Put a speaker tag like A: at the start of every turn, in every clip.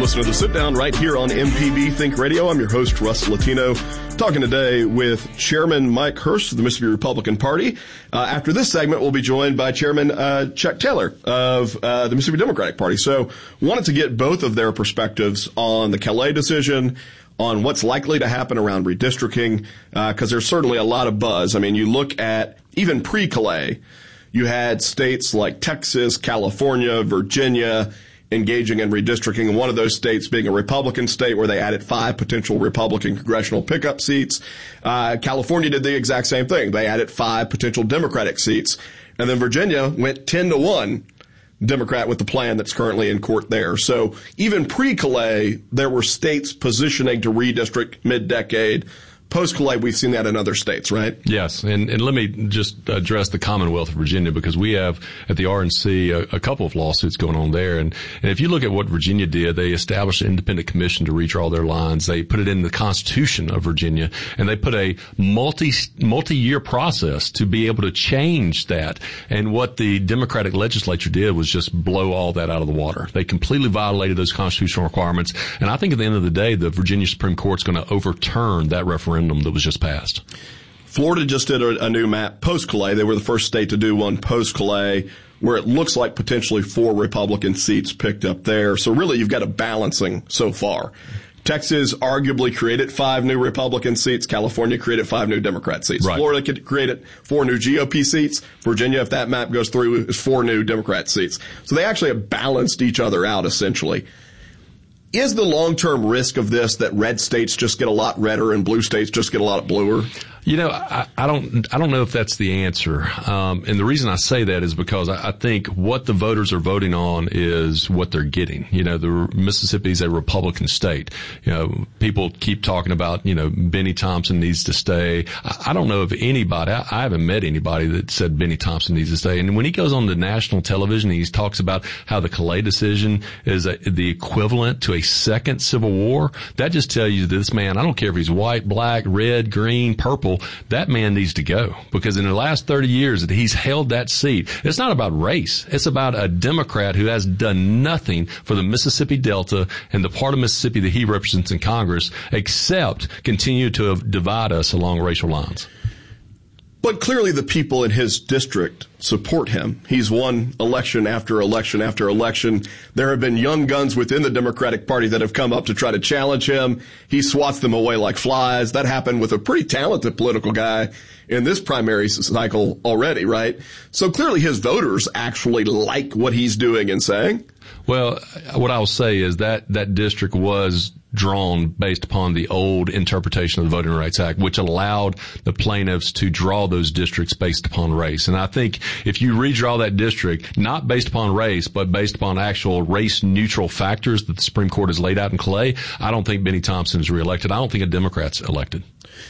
A: listening to Sit Down right here on MPB Think Radio. I'm your host, Russ Latino, talking today with Chairman Mike Hurst of the Mississippi Republican Party. After this segment, we'll be joined by Chairman Chuck Taylor of the Mississippi Democratic Party. So wanted to get both of their perspectives on the Calais decision, on what's likely to happen around redistricting, because there's certainly a lot of buzz. I mean, you look at even pre-Calais, you had states like Texas, California, Virginia engaging in redistricting, and one of those states being a Republican state where they added 5 potential Republican congressional pickup seats. California did the exact same thing. They added 5 potential Democratic seats. And then Virginia went 10-1 Democrat with the plan that's currently in court there. So even pre-Calais, there were states positioning to redistrict mid-decade. Post-Calais, we've seen that in other states, right?
B: Yes, and let me just address the Commonwealth of Virginia, because we have at the RNC a couple of lawsuits going on there. And if you look at what Virginia did, they established an independent commission to redraw their lines. They put it in the Constitution of Virginia, and they put a multi-year process to be able to change that. And what the Democratic legislature did was just blow all that out of the water. They completely violated those constitutional requirements. And I think at the end of the day, the Virginia Supreme Court's going to overturn that referendum that was just passed.
A: Florida just did a new map post-Calais. They were the first state to do one post-Calais, where it looks like potentially 4 Republican seats picked up there. So really, you've got a balancing so far. Texas arguably created 5 new Republican seats. California created 5 new Democrat seats.
B: Right.
A: Florida created 4 new GOP seats. Virginia, if that map goes through, is 4 new Democrat seats. So they actually have balanced each other out, essentially. Is the long-term risk of this that red states just get a lot redder and blue states just get a lot bluer?
B: You know, I don't know if that's the answer. And the reason I say that is because I think what the voters are voting on is what they're getting. You know, Mississippi is a Republican state. You know, people keep talking about, you know, Benny Thompson needs to stay. I don't know of anybody, I haven't met anybody that said Benny Thompson needs to stay. And when he goes on to national television, he talks about how the Calais decision is the equivalent to a second Civil War. That just tells you this man, I don't care if he's white, black, red, green, purple, that man needs to go, because in the last 30 years that he's held that seat, it's not about race. It's about a Democrat who has done nothing for the Mississippi Delta and the part of Mississippi that he represents in Congress, except continue to divide us along racial lines.
A: But clearly the people in his district support him. He's won election after election after election. There have been young guns within the Democratic Party that have come up to try to challenge him. He swats them away like flies. That happened with a pretty talented political guy in this primary cycle already, right? So clearly his voters actually like what he's doing and saying.
B: Well, what I'll say is that district was drawn based upon the old interpretation of the Voting Rights Act, which allowed the plaintiffs to draw those districts based upon race. And I think if you redraw that district, not based upon race, but based upon actual race-neutral factors that the Supreme Court has laid out in Calais, I don't think Benny Thompson is reelected. I don't think a Democrat's elected.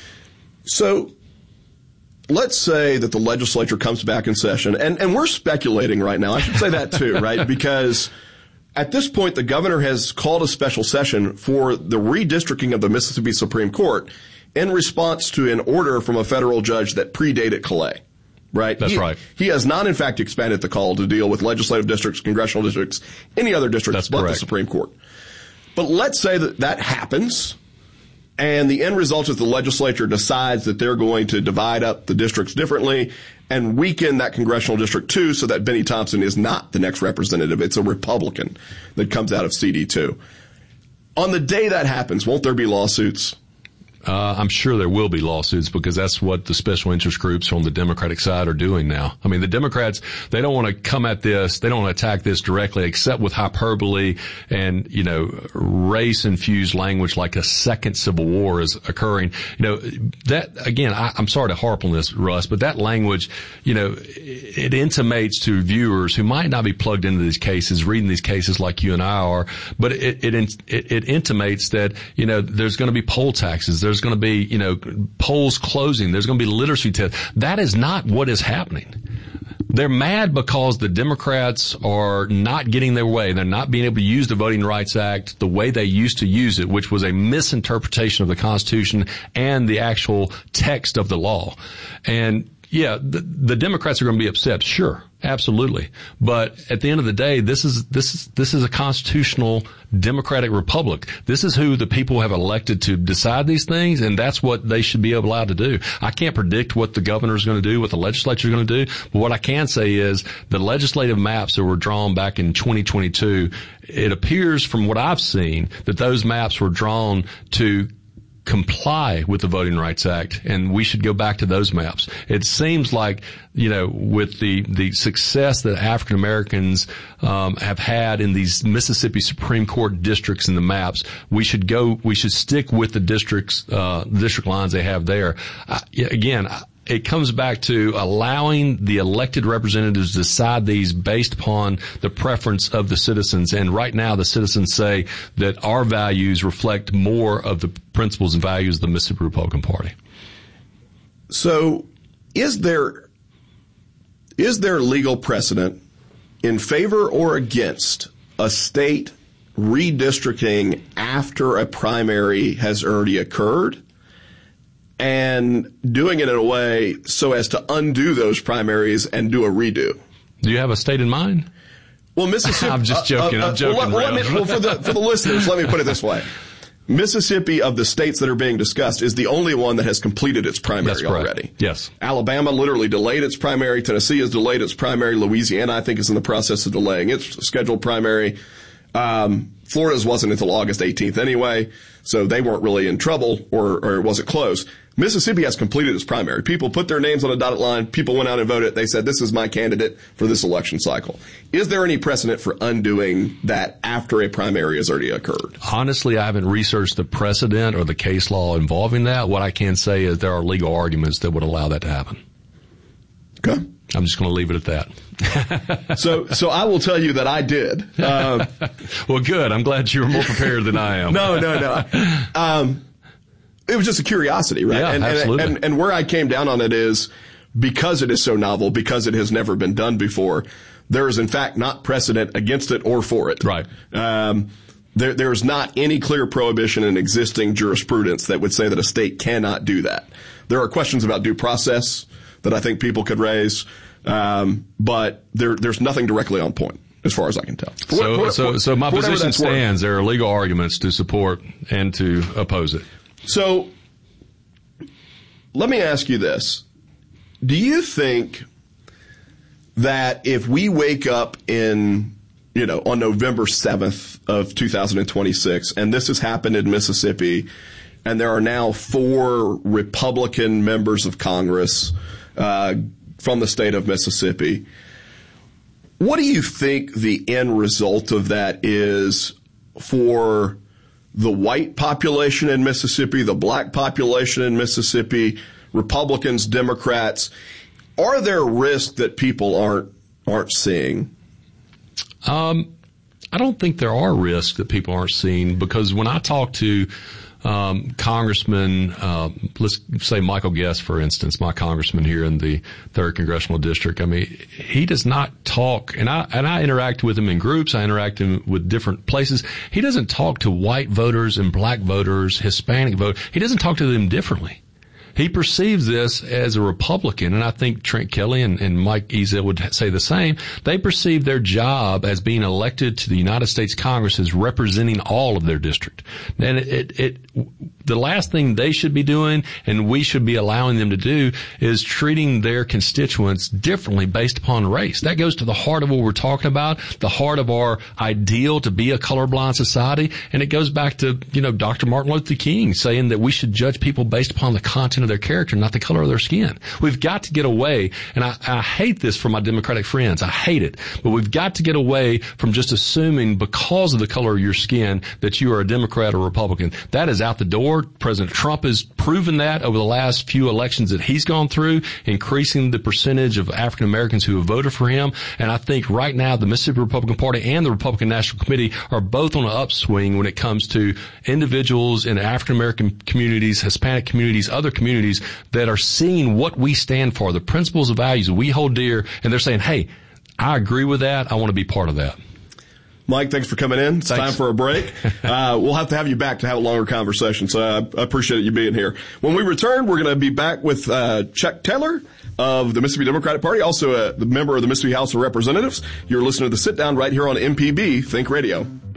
A: So let's say that the legislature comes back in session, and we're speculating right now. I should say that too, right? Because at this point, the governor has called a special session for the redistricting of the Mississippi Supreme Court in response to an order from a federal judge that predated Calais, right?
B: That's right.
A: He has not, in fact, expanded the call to deal with legislative districts, congressional districts, any other districts but the Supreme Court. But let's say that happens, and the end result is the legislature decides that they're going to divide up the districts differently and weaken that congressional district too, so that Benny Thompson is not the next representative. It's a Republican that comes out of CD2. On the day that happens, won't there be lawsuits?
B: I'm sure there will be lawsuits, because that's what the special interest groups on the Democratic side are doing now. I mean, the Democrats, they don't want to come at this, they don't want to attack this directly, except with hyperbole and, you know, race-infused language like a second Civil War is occurring. You know, that, again, I'm sorry to harp on this, Russ, but that language, you know, it intimates to viewers who might not be plugged into these cases, reading these cases like you and I are, but it intimates that, you know, there's going to be poll taxes, there's going to be, you know, polls closing, there's going to be literacy tests. That is not what is happening. They're mad because the Democrats are not getting their way. They're not being able to use the Voting Rights Act the way they used to use it, which was a misinterpretation of the Constitution and the actual text of the law. And yeah, the Democrats are going to be upset, sure. Absolutely. But at the end of the day, this is a constitutional democratic republic. This is who the people have elected to decide these things, and that's what they should be allowed to do. I can't predict what the governor is going to do, what the legislature is going to do, but what I can say is the legislative maps that were drawn back in 2022, it appears from what I've seen that those maps were drawn to comply with the Voting Rights Act, and we should go back to those maps. It seems like, with the success that African Americans have had in these Mississippi Supreme Court districts in the maps, we should stick with the district lines they have there. Again, it comes back to allowing the elected representatives to decide these based upon the preference of the citizens. And right now, the citizens say that our values reflect more of the principles and values of the Mississippi Republican Party.
A: So is there legal precedent in favor or against a state redistricting after a primary has already occurred, and doing it in a way so as to undo those primaries and do a redo?
B: Do you have a state in mind?
A: Well, Mississippi.
B: I'm just joking. I'm joking.
A: For the listeners, let me put it this way. Mississippi, of the states that are being discussed, is the only one that has completed its primary already.
B: Yes.
A: Alabama literally delayed its primary. Tennessee has delayed its primary. Louisiana, I think, is in the process of delaying its scheduled primary. Florida's wasn't until August 18th anyway, so they weren't really in trouble, or was it close? Mississippi has completed its primary. People put their names on a dotted line. People went out and voted. They said, this is my candidate for this election cycle. Is there any precedent for undoing that after a primary has already occurred?
B: Honestly, I haven't researched the precedent or the case law involving that. What I can say is there are legal arguments that would allow that to happen.
A: Okay.
B: I'm just going to leave it at that.
A: So I will tell you that I did.
B: Well, good. I'm glad you were more prepared than I am.
A: No. It was just a curiosity, right?
B: Yeah, absolutely.
A: And where I came down on it is because it is so novel, because it has never been done before, there is in fact not precedent against it or for it.
B: Right.
A: There's not any clear prohibition in existing jurisprudence that would say that a state cannot do that. There are questions about due process that I think people could raise, but there's nothing directly on point, as far as I can tell.
B: So my position stands. There are legal arguments to support and to oppose it.
A: So let me ask you this. Do you think that if we wake up on November 7th of 2026, and this has happened in Mississippi, and there are now 4 Republican members of Congress from the state of Mississippi, what do you think the end result of that is for the white population in Mississippi, the black population in Mississippi, Republicans, Democrats? Are there risks that people aren't seeing?
B: I don't think there are risks that people aren't seeing, because when I talk to Congressman, let's say Michael Guest, for instance, my congressman here in the 3rd Congressional District. I mean, he does not talk, and I interact with him in groups. I interact with different places. He doesn't talk to white voters and black voters, Hispanic voters. He doesn't talk to them differently. He perceives this as a Republican, and I think Trent Kelly and Mike Ezell would say the same. They perceive their job as being elected to the United States Congress as representing all of their district. And the last thing they should be doing, and we should be allowing them to do, is treating their constituents differently based upon race. That goes to the heart of what we're talking about, the heart of our ideal to be a colorblind society. And it goes back to, Dr. Martin Luther King saying that we should judge people based upon the content of their character, not the color of their skin. We've got to get away, and I hate this for my Democratic friends. I hate it. But we've got to get away from just assuming because of the color of your skin that you are a Democrat or Republican. That is out the door. President Trump has proven that over the last few elections that he's gone through, increasing the percentage of African Americans who have voted for him. And I think right now the Mississippi Republican Party and the Republican National Committee are both on an upswing when it comes to individuals in African American communities, Hispanic communities, other communities that are seeing what we stand for, the principles and values that we hold dear, and they're saying, hey, I agree with that. I want to be part of that.
A: Mike, thanks for coming in. It's
B: Thanks.
A: time for a break. We'll have to have you back to have a longer conversation, so I appreciate you being here. When we return, we're going to be back with Chuck Taylor of the Mississippi Democratic Party, also a member of the Mississippi House of Representatives. You're listening to The Sit Down right here on MPB Think Radio.